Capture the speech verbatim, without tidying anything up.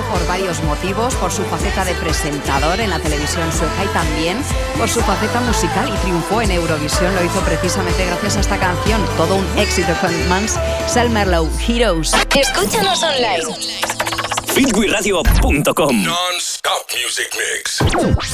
por varios motivos, por su faceta de presentador en la televisión sueca y también por su faceta musical, y triunfó en Eurovisión. Lo hizo precisamente gracias a esta canción, todo un éxito con Mans Selmerlow, Heroes. Escúchanos online. Fitwiradio punto com. Non-stop music mix.